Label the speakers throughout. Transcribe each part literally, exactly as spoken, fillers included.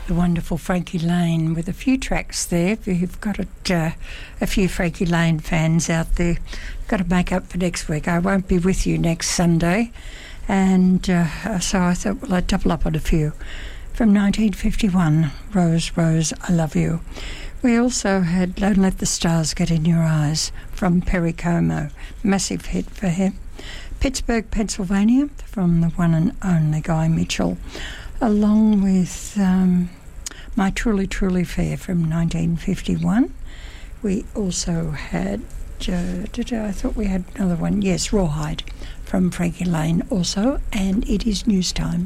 Speaker 1: the wonderful Frankie Lane with a few tracks there. If you've got it, uh, a few Frankie Lane fans out there, got to make up for next week. I won't be with you next Sunday, and uh, so I thought, well, I'd double up on a few. From nineteen fifty-one, Rose, Rose, I Love You. We also had Don't Let the Stars Get in Your Eyes from Perry Como, massive hit for him. Pittsburgh, Pennsylvania, from the one and only Guy Mitchell, along with um, My Truly, Truly Fair from nineteen fifty-one. We also had, uh, did I, I thought we had another one, yes, Rawhide from Frankie Lane also, and it is news time.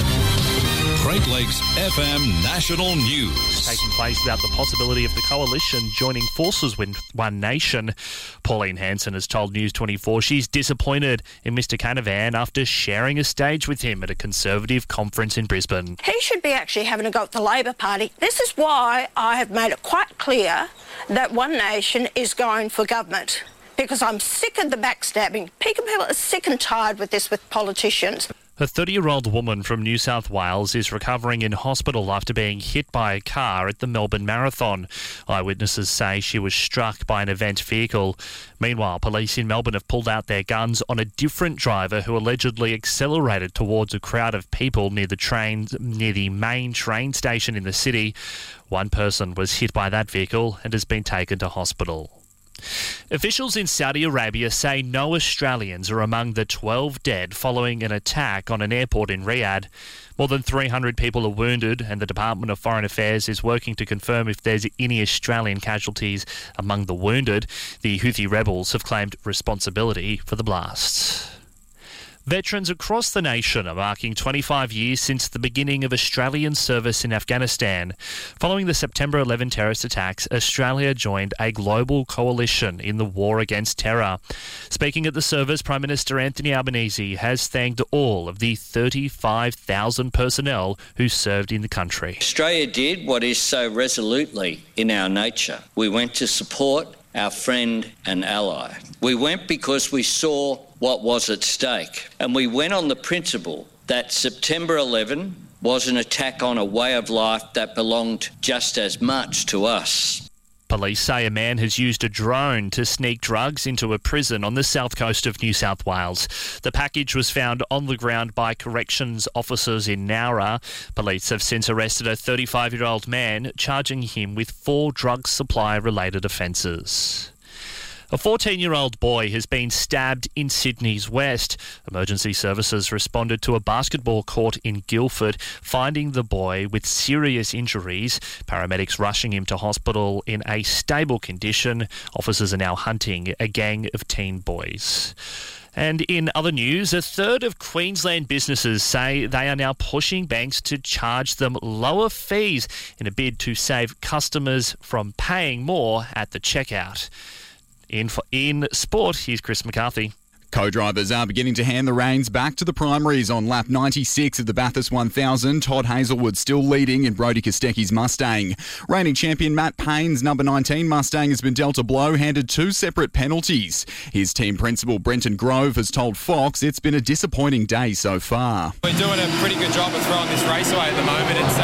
Speaker 2: Great Lakes F M National News.
Speaker 3: Taking place without the possibility of the coalition joining forces with One Nation. Pauline Hanson has told News twenty-four she's disappointed in Mister Canavan after sharing a stage with him at a Conservative conference in Brisbane.
Speaker 4: He should be actually having a go at the Labor Party. This is why I have made it quite clear that One Nation is going for government, because I'm sick of the backstabbing. People are sick and tired with this with politicians.
Speaker 3: A thirty-year-old woman from New South Wales is recovering in hospital after being hit by a car at the Melbourne Marathon. Eyewitnesses say she was struck by an event vehicle. Meanwhile, police in Melbourne have pulled out their guns on a different driver who allegedly accelerated towards a crowd of people near the train, near the main train station in the city. One person was hit by that vehicle and has been taken to hospital. Officials in Saudi Arabia say no Australians are among the twelve dead following an attack on an airport in Riyadh. More than three hundred people are wounded, and the Department of Foreign Affairs is working to confirm if there's any Australian casualties among the wounded. The Houthi rebels have claimed responsibility for the blasts. Veterans across the nation are marking twenty-five years since the beginning of Australian service in Afghanistan. Following the September eleventh terrorist attacks, Australia joined a global coalition in the war against terror. Speaking at the service, Prime Minister Anthony Albanese has thanked all of the thirty-five thousand personnel who served in the country.
Speaker 5: Australia did what is so resolutely in our nature. We went to support our friend and ally. We went because we saw what was at stake, and we went on the principle that September eleventh was an attack on a way of life that belonged just as much to us.
Speaker 3: Police say a man has used a drone to sneak drugs into a prison on the south coast of New South Wales. The package was found on the ground by corrections officers in Nowra. Police have since arrested a thirty-five-year-old man, charging him with four drug supply-related offences. A fourteen-year-old boy has been stabbed in Sydney's West. Emergency services responded to a basketball court in Guildford, finding the boy with serious injuries. Paramedics rushing him to hospital in a stable condition. Officers are now hunting a gang of teen boys. And in other news, a third of Queensland businesses say they are now pushing banks to charge them lower fees in a bid to save customers from paying more at the checkout. In, in sport, here's Chris McCarthy.
Speaker 6: Co-drivers are beginning to hand the reins back to the primaries on lap ninety-six of the Bathurst one thousand. Todd Hazelwood still leading in Brodie Kostecki's Mustang. Reigning champion Matt Payne's number nineteen Mustang has been dealt a blow, handed two separate penalties. His team principal Brenton Grove has told Fox it's been a disappointing day so far.
Speaker 7: We're doing a pretty good job of throwing this raceway at the moment. It's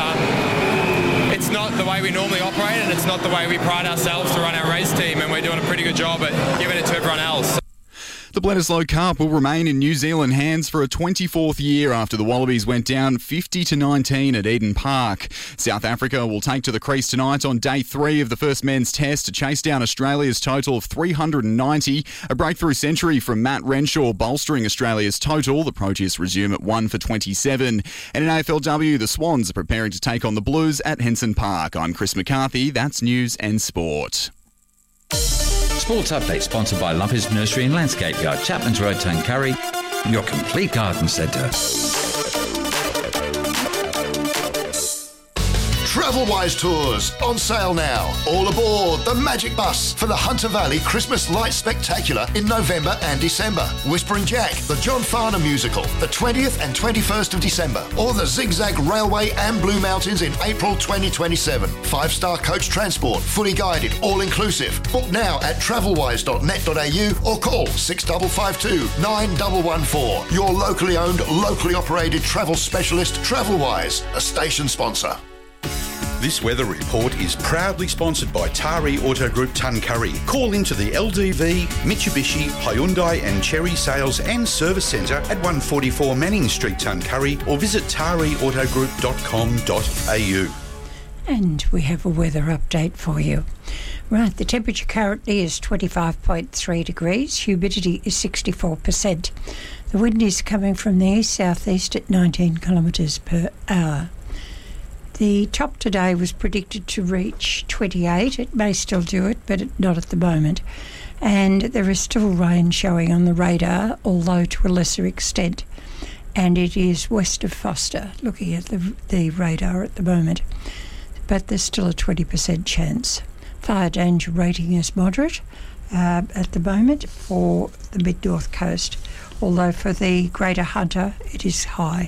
Speaker 7: um, it's not the way we normally operate, and it's not the way we pride ourselves to run our race team, and we're doing a pretty good job at giving it to everyone else.
Speaker 6: The Bledisloe Cup will remain in New Zealand hands for a twenty-fourth year after the Wallabies went down fifty to nineteen at Eden Park. South Africa will take to the crease tonight on day three of the first men's test to chase down Australia's total of three hundred ninety. A breakthrough century from Matt Renshaw bolstering Australia's total. The Proteas resume at one for twenty-seven. And in A F L W, the Swans are preparing to take on the Blues at Henson Park. I'm Chris McCarthy. That's News and Sport.
Speaker 8: Sports Update sponsored by Lovers Nursery and Landscape Yard, Chapman's Road, Tuncurry, your complete garden centre.
Speaker 9: Travelwise Tours, on sale now. All aboard the Magic Bus for the Hunter Valley Christmas Lights Spectacular in November and December. Whispering Jack, the John Farnham musical, the twentieth and twenty-first of December. Or the Zigzag Railway and Blue Mountains in April twenty twenty-seven. Five-star coach transport, fully guided, all-inclusive. Book now at travelwise dot net dot a u or call six five five two, nine one one four. Your locally owned, locally operated travel specialist, Travelwise, a station sponsor.
Speaker 10: This weather report is proudly sponsored by Tari Auto Group Tuncurry. Call into the L D V, Mitsubishi, Hyundai and Cherry Sales and Service Centre at one forty-four Manning Street, Tuncurry, or visit tari auto group dot com dot a u.
Speaker 1: And we have a weather update for you. Right, the temperature currently is twenty-five point three degrees, humidity is sixty-four percent. The wind is coming from the east-southeast at nineteen kilometres per hour. The top today was predicted to reach twenty-eight. It may still do it, but not at the moment. And there is still rain showing on the radar, although to a lesser extent. And it is west of Foster, looking at the, the radar at the moment. But there's still a twenty percent chance. Fire danger rating is moderate uh, at the moment for the mid-north coast, although for the Greater Hunter it is high.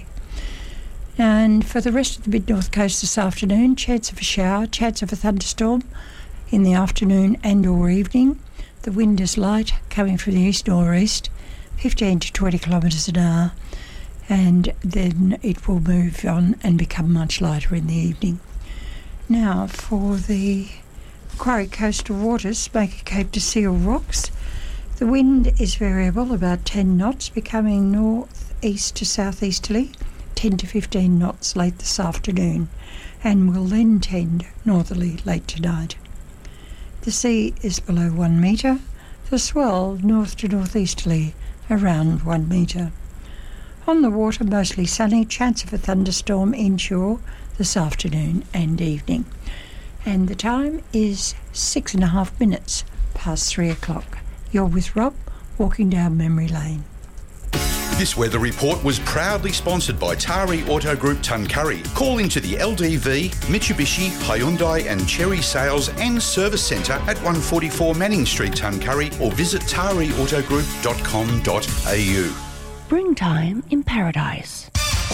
Speaker 1: And for the rest of the mid-north coast this afternoon, chance of a shower, chance of a thunderstorm in the afternoon and or evening. The wind is light, coming from the east-northeast, fifteen to twenty kilometres an hour, and then it will move on and become much lighter in the evening. Now, for the Macquarie coastal waters, Smoky Cape to Seal Rocks, the wind is variable, about ten knots, becoming north-east to southeasterly, ten to fifteen knots late this afternoon, and will then tend northerly late tonight. The sea is below one metre, the swell north to northeasterly around one metre. On the water, mostly sunny, chance of a thunderstorm inshore this afternoon and evening. And the time is six and a half minutes past three o'clock. You're with Rob, walking down memory lane.
Speaker 10: This weather report was proudly sponsored by Tari Auto Group Tuncurry. Call into the L D V, Mitsubishi, Hyundai and Cherry Sales and Service Centre at one forty-four Manning Street, Tuncurry, or visit tari auto group dot com dot a u.
Speaker 11: Springtime in Paradise.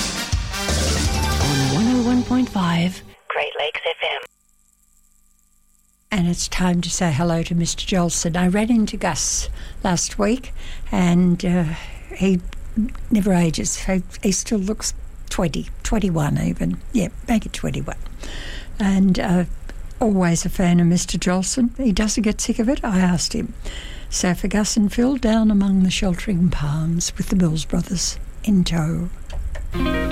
Speaker 11: On one oh one point five Great Lakes F M.
Speaker 1: And it's time to say hello to Mister Jolson. I ran into Gus last week, and uh, he never ages. He, he still looks twenty, twenty-one even. Yeah, make it twenty-one. And uh, always a fan of Mister Jolson. He doesn't get sick of it, I asked him. So for Gus and Phil, down among the sheltering palms with the Mills Brothers in tow.